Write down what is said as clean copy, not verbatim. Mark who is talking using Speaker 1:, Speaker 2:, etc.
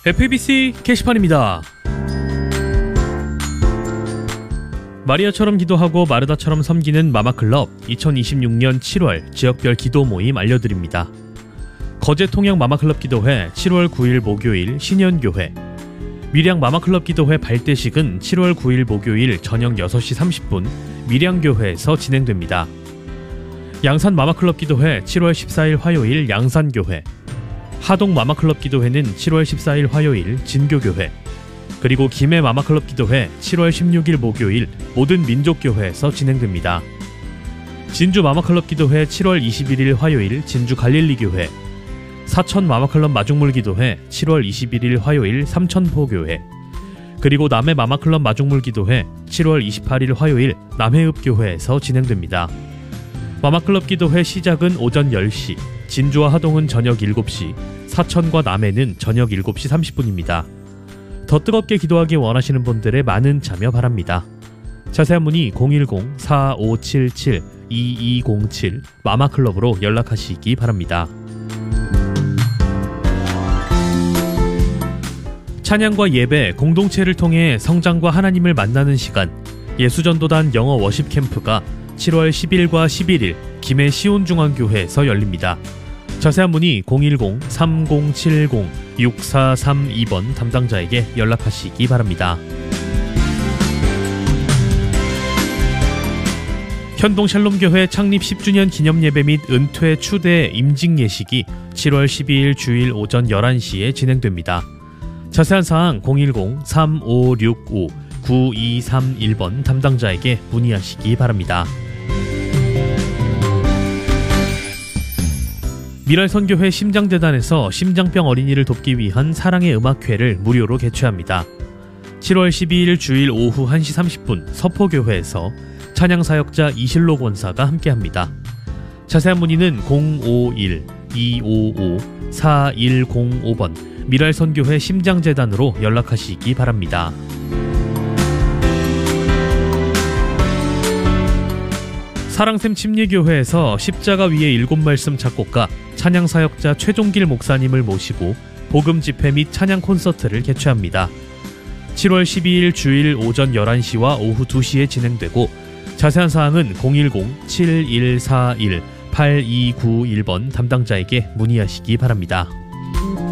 Speaker 1: FABC 게시판입니다. 마리아처럼 기도하고 마르다처럼 섬기는 마마클럽 2026년 7월 지역별 기도 모임 알려드립니다. 거제 통영 마마클럽 기도회 7월 9일 목요일 신현교회, 밀양 마마클럽 기도회 발대식은 7월 9일 목요일 저녁 6시 30분 밀양교회에서 진행됩니다. 양산 마마클럽 기도회 7월 14일 화요일 양산교회, 하동 마마클럽 기도회는 7월 14일 화요일 진교교회, 그리고 김해 마마클럽 기도회 7월 16일 목요일 모든 민족교회에서 진행됩니다. 진주 마마클럽 기도회 7월 21일 화요일 진주 갈릴리교회, 사천 마마클럽 마중물 기도회 7월 21일 화요일 삼천포교회, 그리고 남해 마마클럽 마중물 기도회 7월 28일 화요일 남해읍교회에서 진행됩니다. 마마클럽 기도회 시작은 오전 10시, 진주와 하동은 저녁 7시, 사천과 남해는 저녁 7시 30분입니다. 더 뜨겁게 기도하기 원하시는 분들의 많은 참여 바랍니다. 자세한 문의 010-4577-2207 마마클럽으로 연락하시기 바랍니다. 찬양과 예배, 공동체를 통해 성장과 하나님을 만나는 시간, 예수전도단 영어 워십 캠프가 7월 10일과 11일 김해 시온중앙교회에서 열립니다. 자세한 문의 010-3070-6432번 담당자에게 연락하시기 바랍니다. 현동샬롬교회 창립 10주년 기념예배 및 은퇴 추대 임직 예식이 7월 12일 주일 오전 11시에 진행됩니다. 자세한 사항 010-3565-9231번 담당자에게 문의하시기 바랍니다. 미랄선교회 심장재단에서 심장병 어린이를 돕기 위한 사랑의 음악회를 무료로 개최합니다. 7월 12일 주일 오후 1시 30분 서포교회에서 찬양사역자 이실로 권사가 함께합니다. 자세한 문의는 051-255-4105번 미랄선교회 심장재단으로 연락하시기 바랍니다. 사랑샘 침례교회에서 십자가 위에 7말씀 작곡가 찬양사역자 최종길 목사님을 모시고 복음 집회 및 찬양 콘서트를 개최합니다. 7월 12일 주일 오전 11시와 오후 2시에 진행되고 자세한 사항은 010-7141-8291번 담당자에게 문의하시기 바랍니다.